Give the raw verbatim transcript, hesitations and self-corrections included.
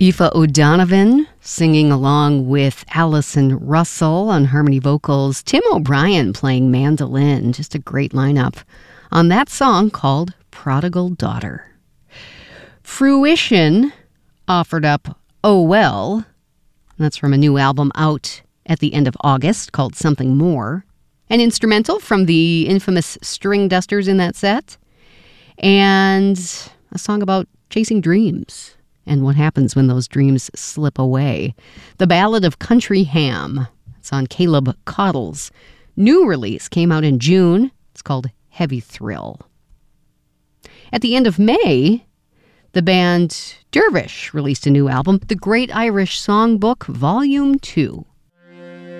Aoife O'Donovan singing along with Allison Russell on harmony vocals. Tim O'Brien playing mandolin. Just a great lineup on that song called Prodigal Daughter. Fruition offered up Oh Well. That's from a new album out at the end of August called Something More. An instrumental from the infamous String Dusters in that set. And a song about chasing dreams and what happens when those dreams slip away. The Ballad of Country Ham. It's on Caleb Cottle's new release. Came out in June. It's called Heavy Thrill. At the end of May, the band Dervish released a new album, The Great Irish Songbook, Volume two.